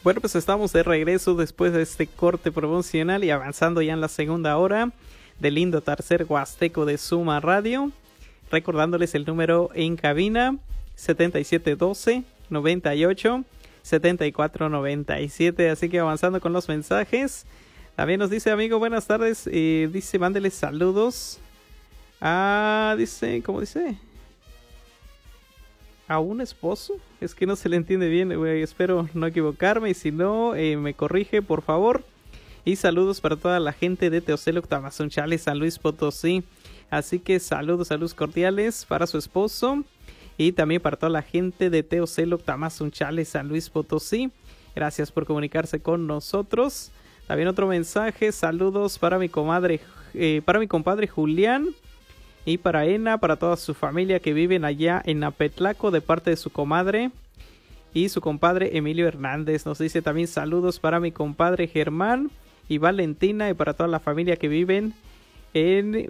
Bueno, pues estamos de regreso después de este corte promocional y avanzando ya en la segunda hora del lindo tercer huasteco de Suma Radio. Recordándoles el número en cabina 7712-98-7497. Así que avanzando con los mensajes. También nos dice, amigo, buenas tardes. Dice, mándele saludos. ¿Cómo dice? ¿A un esposo? Es que no se le entiende bien, güey. Espero no equivocarme. Y si no, me corrige, por favor. Y saludos para toda la gente de Teocelo, Tamazunchale, San Luis Potosí. Así que saludos cordiales para su esposo. Y también para toda la gente de Teocelo, Tamazunchale, San Luis Potosí. Gracias por comunicarse con nosotros. También otro mensaje. Saludos para mi compadre Julián. Y para Ena, para toda su familia que viven allá en Apetlaco de parte de su comadre y su compadre Emilio Hernández. Nos dice también saludos para mi compadre Germán y Valentina y para toda la familia que viven en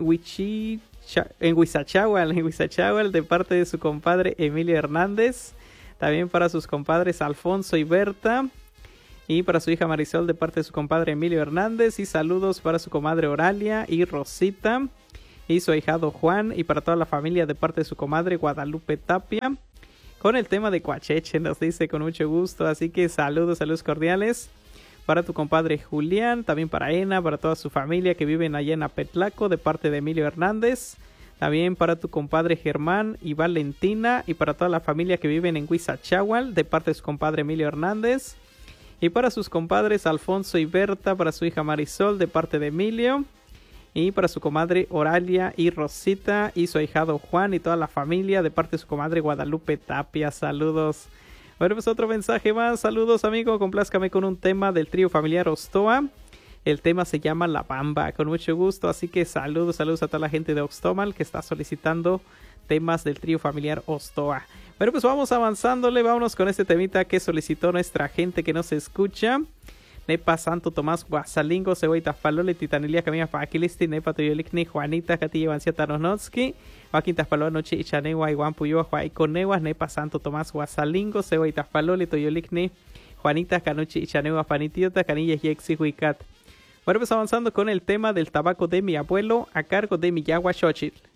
Huizachahual de parte de su compadre Emilio Hernández. También para sus compadres Alfonso y Berta y para su hija Marisol de parte de su compadre Emilio Hernández. Y saludos para su comadre Oralia y Rosita y su ahijado Juan y para toda la familia de parte de su comadre Guadalupe Tapia con el tema de Coacheche, nos dice con mucho gusto. Así que saludos cordiales para tu compadre Julián, también para Ena, para toda su familia que viven allá en Apetlaco de parte de Emilio Hernández, también para tu compadre Germán y Valentina y para toda la familia que viven en Huizachahual de parte de su compadre Emilio Hernández y para sus compadres Alfonso y Berta, para su hija Marisol de parte de Emilio y para su comadre Oralia y Rosita y su ahijado Juan y toda la familia de parte de su comadre Guadalupe Tapia. Saludos. Bueno, pues otro mensaje más. Saludos, amigo. Complázcame con un tema del trío familiar Ostoa. El tema se llama La Bamba. Con mucho gusto. Así que saludos a toda la gente de Oxtomal que está solicitando temas del trío familiar Ostoa. Bueno, pues vamos avanzándole. Vámonos con este temita que solicitó nuestra gente que nos escucha. Nepa Santo Tomás Guasalingo, Ceboita Falole, Titanilia Camilla Paquilisti, Nepa Toyolikni, Juanita, Catilla Vancia Taronotski, Joaquín Paloa Noche y Chanewa, Iguan Puyoa, Juaiconewas, Nepa Santo Tomás Guasalingo, Ceboita Falole, Toyolikni, Juanita, Canoche y Chanewa, Panitiota, Canilla y Exi Huicat. Bueno, pues avanzando con el tema del tabaco de mi abuelo a cargo de Miyagua Xochitl.